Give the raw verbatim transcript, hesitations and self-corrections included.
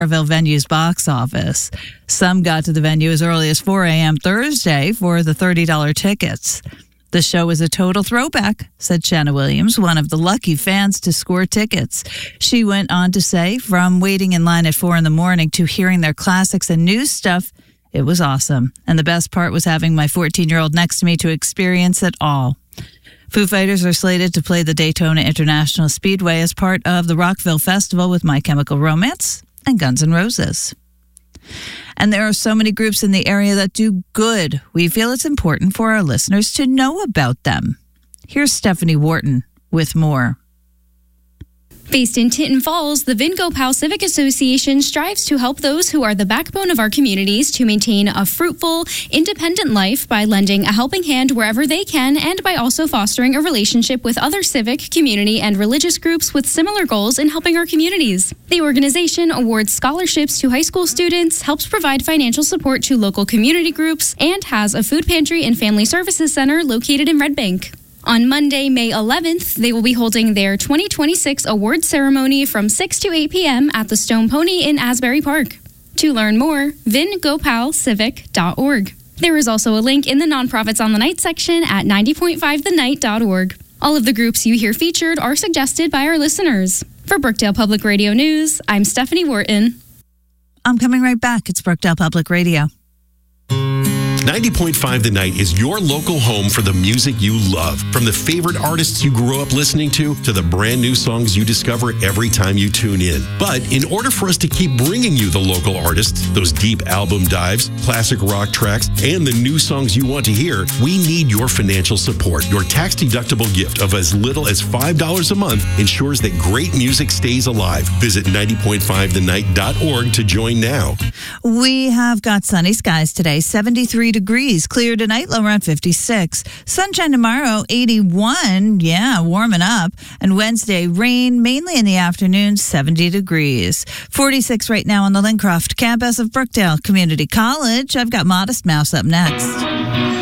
Ville venue's box office. Some got to the venue as early as four a.m. Thursday for the thirty dollars tickets. The show is a total throwback, said Shanna Williams, one of the lucky fans to score tickets. She went on to say, from waiting in line at four in the morning to hearing their classics and new stuff, it was awesome. And the best part was having my fourteen-year-old next to me to experience it all. Foo Fighters are slated to play the Daytona International Speedway as part of the Rockville Festival with My Chemical Romance and Guns N' Roses. And there are so many groups in the area that do good. We feel it's important for our listeners to know about them. Here's Stephanie Wharton with more. Based in Tinton Falls, the VinGoPal Civic Association strives to help those who are the backbone of our communities to maintain a fruitful, independent life by lending a helping hand wherever they can and by also fostering a relationship with other civic, community, and religious groups with similar goals in helping our communities. The organization awards scholarships to high school students, helps provide financial support to local community groups, and has a food pantry and family services center located in Red Bank. On Monday, May eleventh, they will be holding their twenty twenty-six award ceremony from six to eight p.m. at the Stone Pony in Asbury Park. To learn more, vin go pal civic dot org. There is also a link in the Nonprofits on the Night section at ninety point five the night dot org. All of the groups you hear featured are suggested by our listeners. For Brookdale Public Radio News, I'm Stephanie Wharton. I'm coming right back. It's Brookdale Public Radio. ninety point five The Night is your local home for the music you love. From the favorite artists you grew up listening to, to the brand new songs you discover every time you tune in. But in order for us to keep bringing you the local artists, those deep album dives, classic rock tracks, and the new songs you want to hear, we need your financial support. Your tax-deductible gift of as little as five dollars a month ensures that great music stays alive. Visit ninety point five the night dot org to join now. We have got sunny skies today, seventy-three degrees. Clear tonight, low around fifty-six. Sunshine tomorrow, eighty-one. Yeah, warming up. And Wednesday, rain, mainly in the afternoon, seventy degrees. forty-six right now on the Lincroft campus of Brookdale Community College. I've got Modest Mouse up next.